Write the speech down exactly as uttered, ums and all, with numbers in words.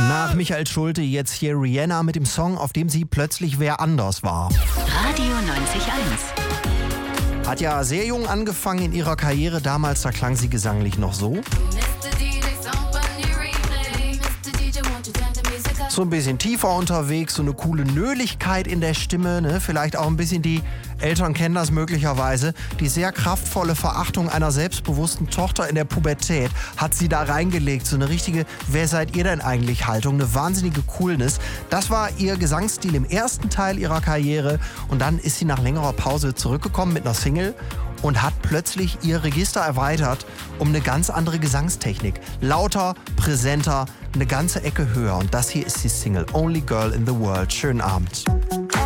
Nach Michael Schulte jetzt hier Rihanna mit dem Song, auf dem sie plötzlich wer anders war. Radio neunzig Komma eins. Hat ja sehr jung angefangen in ihrer Karriere. Damals, da klang sie gesanglich noch so. So ein bisschen tiefer unterwegs, so eine coole Nöligkeit in der Stimme, ne? Vielleicht auch ein bisschen, die Eltern kennen das möglicherweise, die sehr kraftvolle Verachtung einer selbstbewussten Tochter in der Pubertät hat sie da reingelegt. So eine richtige "Wer seid ihr denn eigentlich" Haltung, eine wahnsinnige Coolness. Das war ihr Gesangsstil im ersten Teil ihrer Karriere und dann ist sie nach längerer Pause zurückgekommen mit einer Single und hat plötzlich ihr Register erweitert um eine ganz andere Gesangstechnik. Lauter, präsenter, eine ganze Ecke höher. Und das hier ist die Single Only Girl in the World. Schönen Abend.